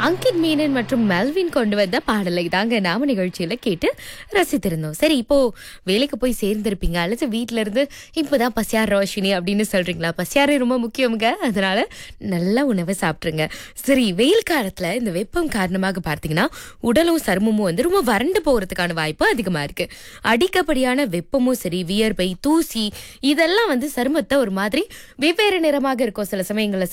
அங்கித் மேனன் மற்றும் மெல்வின் கொண்டு வந்த பாடலை தாங்க நாம நிகழ்ச்சியில கேட்டு ரசித்திருந்தோம். சரி, இப்போ வேலைக்கு போய் சேர்ந்திருப்பீங்க அல்லது வீட்டுல இருந்து இப்பதான் பசியார் ரோஷினி அப்படின்னு சொல்றீங்களா? பசியாரே ரொம்ப முக்கியமுங்க. அதனால நல்ல உணவை சாப்பிட்டுருங்க. சரி, வெயில் காலத்துல இந்த வெப்பம் காரணமாக பார்த்தீங்கன்னா உடலும் சருமமும் வந்து ரொம்ப வறண்டு போறதுக்கான வாய்ப்பு அதிகமா இருக்கு. அடிக்கப்படியான வெப்பமும் சரி, வியர்வை, தூசி இதெல்லாம் வந்து சருமத்தை ஒரு மாதிரி வெவ்வேறு நிறமாக இருக்கும். சில சமயங்கள்ல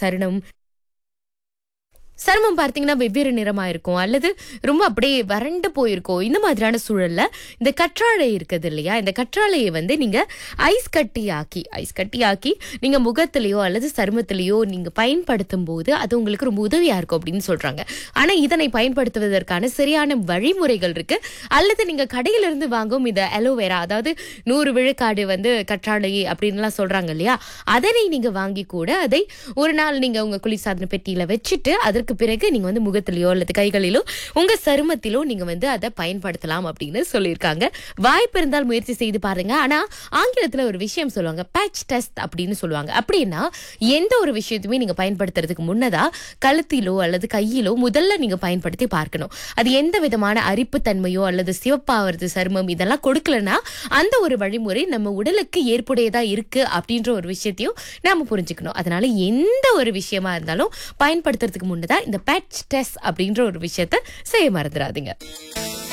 சருமம் பார்த்தீங்கன்னா வெவ்வேறு நிறமா இருக்கும், அல்லது ரொம்ப அப்படியே வறண்டு போயிருக்கும். இந்த மாதிரியான சூழல்ல இந்த கற்றாழை இருக்குது இல்லையா, இந்த கற்றாழையை வந்து நீங்க ஐஸ் கட்டியாக்கி நீங்க முகத்திலேயோ அல்லது சருமத்திலேயோ நீங்க பயன்படுத்தும் போது அது உங்களுக்கு ரொம்ப உதவியா இருக்கும் அப்படின்னு சொல்றாங்க. ஆனா இதனை பயன்படுத்துவதற்கான சரியான வழிமுறைகள் இருக்கு. அல்லது நீங்க கடையிலிருந்து வாங்கும் இந்த அலோவேரா, அதாவது 100 விழுக்காடு வந்து கற்றாழை அப்படின்லாம் சொல்றாங்க இல்லையா, அதனை நீங்க வாங்கி கூட அதை ஒரு நாள் நீங்க உங்க குளிர்சாதன பெட்டியில வச்சுட்டு அதற்கு பிறகு நீங்க வந்து முகத்திலோ அல்லது கைகளிலோ உங்க சருமத்திலோ நீங்க வந்து அதை பயன்படுத்தலாம் அப்படின்னு சொல்லியிருக்காங்க. வாய்ப்பு இருந்தால் முயற்சி செய்து பாருங்க. ஆனா ஆங்கிலத்துல ஒரு விஷயம் சொல்லுவாங்க, பேட்ச் டெஸ்ட் அப்படின்னு சொல்லுவாங்க. அப்படின்னா எந்த ஒரு விஷயத்தையுமே நீங்க பயன்படுத்துறதுக்கு முன்னதா கழுத்திலோ அல்லது கையிலோ முதல்ல நீங்க பயன்படுத்தி பார்க்கணும். அது எந்த விதமான அரிப்பு தன்மையோ அல்லது சிவப்பாவது சருமம் இதெல்லாம் கொடுக்கலன்னா அந்த ஒரு வழிமுறை நம்ம உடலுக்கு ஏற்புடையதா இருக்கு அப்படின்ற ஒரு விஷயத்தையும் நாம புரிஞ்சுக்கணும். அதனால எந்த ஒரு விஷயமா இருந்தாலும் பயன்படுத்துறதுக்கு முன்னதா இந்த பேட்ச் டெஸ்ட் அப்படின்ற ஒரு விஷயத்த செய்ய மறந்துடாதீங்க.